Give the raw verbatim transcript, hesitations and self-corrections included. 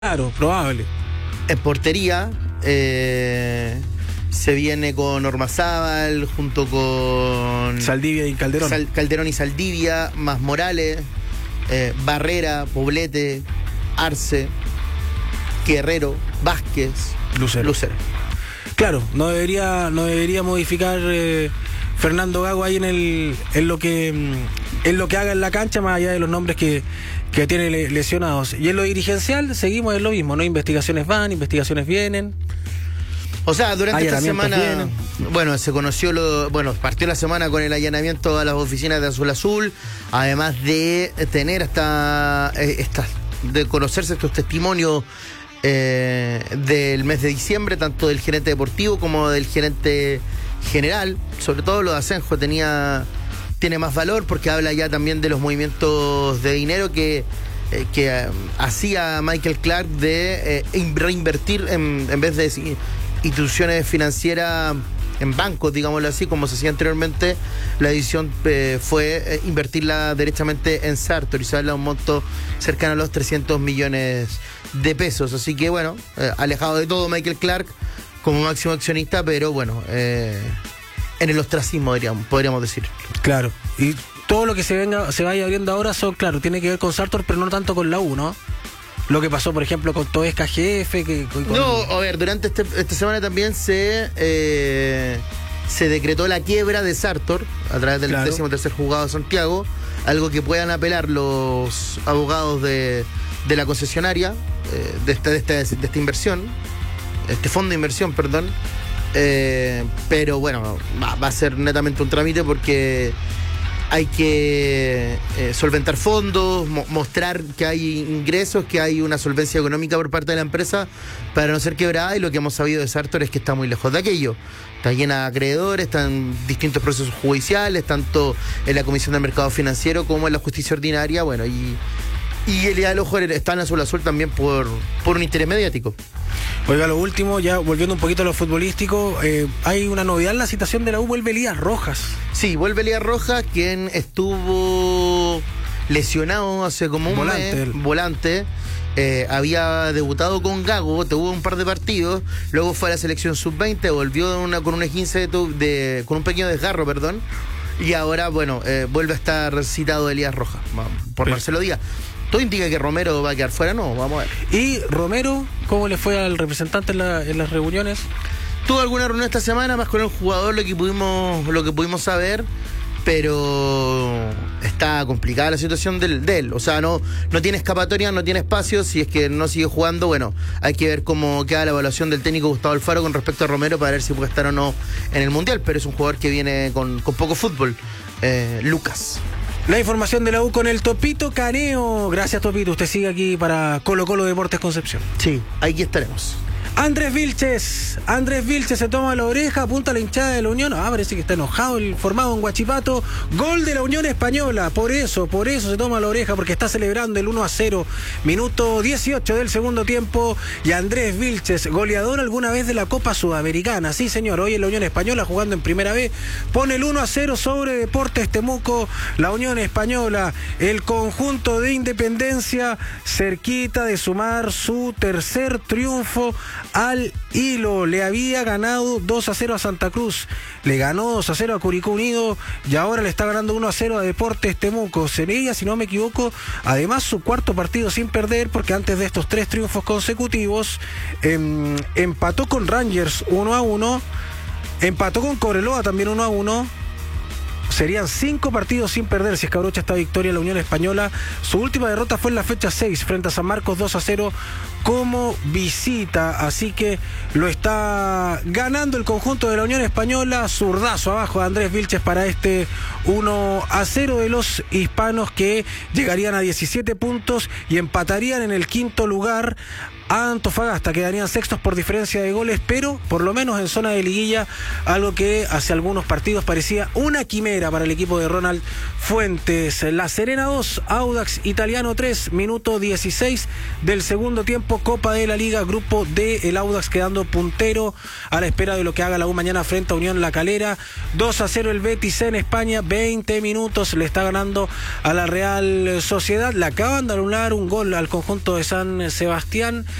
Claro, probable. En portería eh, se viene con Ormazábal junto con Saldivia y Calderón. Sal, Calderón y Saldivia, más Morales, eh, Barrera, Poblete, Arce, Guerrero, Vázquez, Lucero. Lucero. Claro, no debería, no debería modificar eh, Fernando Gago ahí en el, en lo que, en lo que haga en la cancha, más allá de los nombres que, que tiene lesionados. Y en lo dirigencial seguimos en lo mismo, ¿no? Investigaciones van, investigaciones vienen. O sea, durante esta semana, vienen. bueno, se conoció lo, bueno, partió la semana con el allanamiento a las oficinas de Azul Azul, además de tener hasta eh, esta, de conocerse estos testimonios eh, del mes de diciembre, tanto del gerente deportivo como del gerente general. Sobre todo lo de Asenjo tenía tiene más valor porque habla ya también de los movimientos de dinero que eh, que eh, hacía Michael Clark de eh, reinvertir en, en vez de instituciones financieras en bancos, digámoslo así, como se hacía anteriormente. La decisión eh, fue eh, invertirla derechamente en Sartor y se habla de un monto cercano a los trescientos millones de pesos. Así que bueno, eh, alejado de todo Michael Clark como máximo accionista, pero bueno, eh, en el ostracismo podríamos, podríamos decir. Claro, y todo lo que se venga se vaya abriendo ahora son, claro, tiene que ver con Sartor, pero no tanto con la U, ¿no? Lo que pasó, por ejemplo, con Toesca G F. Que, con... No, a ver, durante este, esta semana también se eh, se decretó la quiebra de Sartor a través del claro. décimo tercer juzgado de Santiago, algo que puedan apelar los abogados de, de la concesionaria, eh, de, esta, de, esta, de esta inversión, este fondo de inversión, perdón. Eh, pero bueno, va, va a ser netamente un trámite porque hay que eh, solventar fondos, mo- mostrar que hay ingresos, que hay una solvencia económica por parte de la empresa para no ser quebrada, y lo que hemos sabido de Sartor es que está muy lejos de aquello. Está llena de acreedores, están distintos procesos judiciales, tanto en la Comisión del Mercado Financiero como en la Justicia Ordinaria, bueno, y, y el día del ojo está en Azul Azul también por, por un interés mediático. Oiga, lo último, ya volviendo un poquito a lo futbolístico, eh, hay una novedad en la citación de la U, vuelve Elías Rojas. Sí, vuelve Elías Rojas, quien estuvo lesionado hace como un volante, mes, él. volante, eh, había debutado con Gago, tuvo un par de partidos, luego fue a la selección sub veinte, volvió de una, con un esguince de, tu, de con un pequeño desgarro, perdón, y ahora, bueno, eh, vuelve a estar citado Elías Rojas, por Pero, Marcelo Díaz. ¿Todo indica que Romero va a quedar fuera? No, vamos a ver. ¿Y Romero, cómo le fue al representante en, la, en las reuniones? Tuvo alguna reunión esta semana, más con el jugador, lo que pudimos, lo que pudimos saber, pero está complicada la situación de, de él. O sea, no, no tiene escapatoria, no tiene espacio. Si es que no sigue jugando, bueno, hay que ver cómo queda la evaluación del técnico Gustavo Alfaro con respecto a Romero para ver si puede estar o no en el Mundial, pero es un jugador que viene con, con poco fútbol. Eh, Lucas. La información de la U con el Topito Caneo. Gracias, Topito. Usted sigue aquí para Colo Colo Deportes Concepción. Sí, aquí estaremos. Andrés Vilches, Andrés Vilches se toma la oreja, apunta a la hinchada de la Unión. Ah, parece que está enojado el formado en Huachipato. Gol de la Unión Española, por eso, por eso se toma la oreja, porque está celebrando el uno a cero, minuto dieciocho del segundo tiempo. Y Andrés Vilches, goleador alguna vez de la Copa Sudamericana. Sí, señor, hoy en la Unión Española, jugando en primera B, pone el uno a cero sobre Deportes Temuco. La Unión Española, el conjunto de Independencia, cerquita de sumar su tercer triunfo al hilo. Le había ganado dos a cero a Santa Cruz, le ganó dos a cero a Curicó Unido y ahora le está ganando uno a cero a Deportes Temuco. Sería, si no me equivoco, además su cuarto partido sin perder, porque antes de estos tres triunfos consecutivos em, empató con Rangers uno a uno, empató con Cobreloa también uno a uno. Serían cinco partidos sin perder si es que abrocha esta victoria la Unión Española. Su última derrota fue en la fecha seis frente a San Marcos, dos a cero como visita. Así que lo está ganando el conjunto de la Unión Española. Zurdazo abajo de Andrés Vilches para este uno a cero de los hispanos, que llegarían a diecisiete puntos y empatarían en el quinto lugar a Antofagasta. Quedarían sextos por diferencia de goles, pero por lo menos en zona de liguilla, algo que hace algunos partidos parecía una quimera. primera para el equipo de Ronald Fuentes. La Serena dos, Audax Italiano tres, minuto dieciséis del segundo tiempo, Copa de la Liga, grupo D, el Audax quedando puntero a la espera de lo que haga la U mañana frente a Unión La Calera. dos a cero el Betis en España, veinte minutos, le está ganando a la Real Sociedad. Le acaban de anular un gol al conjunto de San Sebastián.